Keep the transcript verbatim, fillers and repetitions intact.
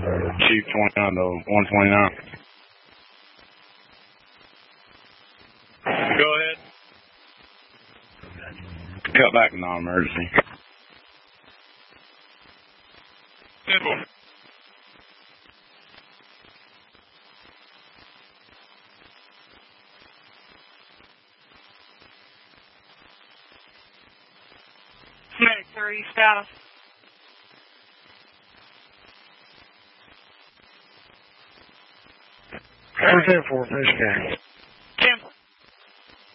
Chief twenty-nine to one twenty-nine. Go ahead. Cut back to non-emergency. Simple. Medic three, status. Everything for fish gang.